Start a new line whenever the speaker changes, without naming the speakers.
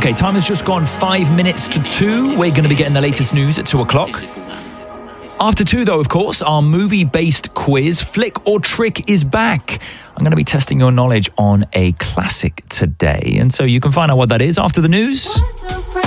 Okay, time has just gone 5 minutes to 2. We're going to be getting the latest news at 2 o'clock. After 2, though, of course, our movie-based quiz, Flick or Trick, is back. I'm going to be testing your knowledge on a classic today. And so you can find out what that is after the news.